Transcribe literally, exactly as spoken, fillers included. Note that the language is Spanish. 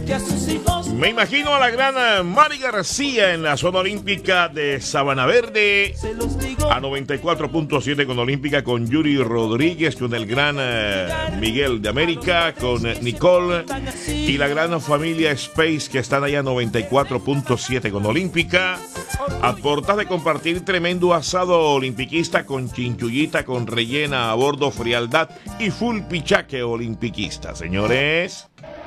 Me imagino a la gran Mari García en la zona olímpica de Sabana Verde a noventa y cuatro punto siete con Olímpica, con Yuri Rodríguez, con el gran eh, Miguel de América, con eh, Nicole y la gran familia Space que están allá a noventa y cuatro punto siete con Olímpica. A portas de compartir tremendo asado olimpiquista con chinchullita, con rellena a bordo, frialdad y full pichaque olimpiquista, señores.